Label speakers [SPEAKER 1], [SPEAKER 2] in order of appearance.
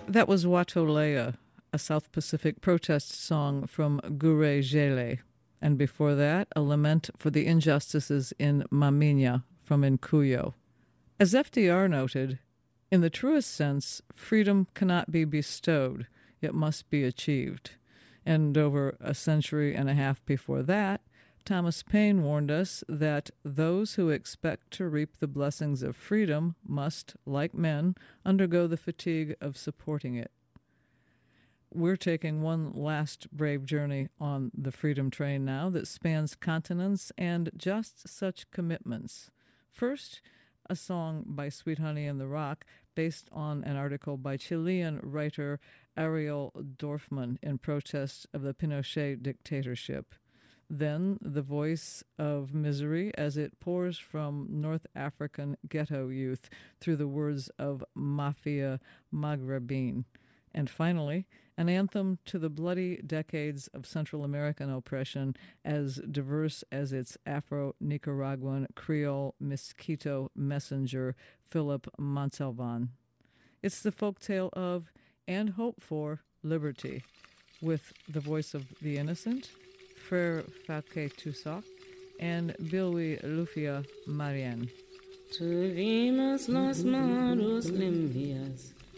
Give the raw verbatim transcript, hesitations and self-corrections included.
[SPEAKER 1] That was Watolea, a South Pacific protest song from Gure Jele, and before that, a lament for the injustices in Mamiña from Incuyo. As F D R noted, in the truest sense, freedom cannot be bestowed, it must be achieved. And over a century and a half before that, Thomas Paine warned us that those who expect to reap the blessings of freedom must, like men, undergo the fatigue of supporting it. We're taking one last brave journey on the freedom train now that spans continents and just such commitments. First, a song by Sweet Honey and the Rock based on an article by Chilean writer Ariel Dorfman in protest of the Pinochet dictatorship. Then the voice of misery as it pours from North African ghetto youth through the words of Mafia Maghrebin. And finally, an anthem to the bloody decades of Central American oppression as diverse as its Afro-Nicaraguan Creole Mosquito messenger, Philip Montalvan. It's the folktale of, and hope for, liberty, with the voice of the innocent, Frere Falke Toussaint, and Bilwi Lufia Marian.
[SPEAKER 2] Tuvimos los manos limpias